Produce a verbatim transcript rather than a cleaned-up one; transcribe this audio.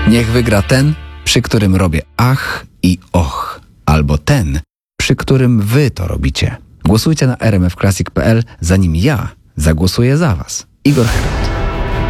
Niech wygra ten, przy którym robię ach i och, albo ten, przy którym wy to robicie. Głosujcie na r m f classic kropka p l, zanim ja zagłosuję za was. Igor Herod.